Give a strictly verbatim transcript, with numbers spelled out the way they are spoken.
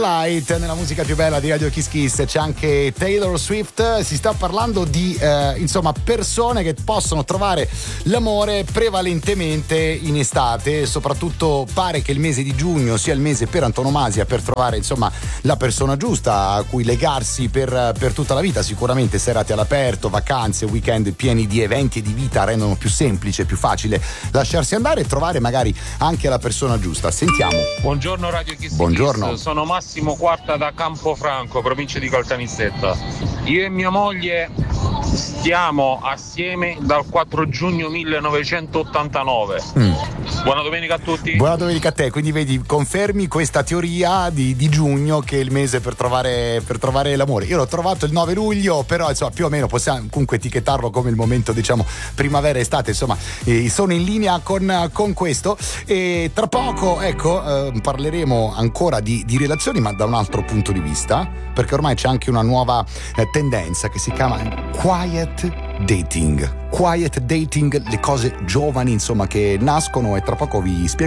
Moonlight nella musica più bella di Radio Kiss Kiss. C'è anche Taylor Swift. Si sta parlando di eh, insomma persone che possono trovare l'amore prevalentemente in estate. Soprattutto pare che il mese di giugno sia il mese per antonomasia per trovare insomma la persona giusta a cui legarsi per, per tutta la vita. Sicuramente serate all'aperto, vacanze, weekend pieni di eventi e di vita rendono più semplice, più facile lasciarsi andare e trovare magari anche la persona giusta. Sentiamo. Buongiorno Radio Kiss. Buongiorno. Kiss. Sono Massimo Quarta da Campofranco, provincia di Caltanissetta. Io e mia moglie stiamo assieme dal quattro giugno millenovecentottantanove. Mm. Buona domenica a tutti. Buona domenica a te. Quindi vedi, confermi questa teoria di, di giugno che è il mese per trovare, per trovare l'amore. Io l'ho trovato il nove luglio, però insomma più o meno possiamo comunque etichettarlo come il momento diciamo primavera estate, insomma eh, sono in linea con, con questo. E tra poco ecco eh, parleremo ancora di, di relazioni, ma da un altro punto di vista, perché ormai c'è anche una nuova eh, tendenza che si chiama quiet dating. Quiet dating, le cose giovani insomma che nascono, e tra poco vi spiego